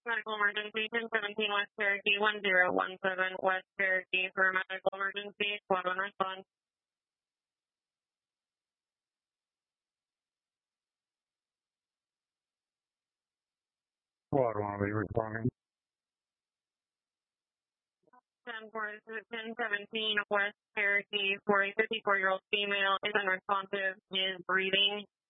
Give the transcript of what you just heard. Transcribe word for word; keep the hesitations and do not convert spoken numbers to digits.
Medical emergency, ten seventeen West Cherokee, one zero one seven West Cherokee for medical emergency, squad one response. Squad one will be responding. ten seventeen West Cherokee for a fifty-four-year-old female is unresponsive, is breathing.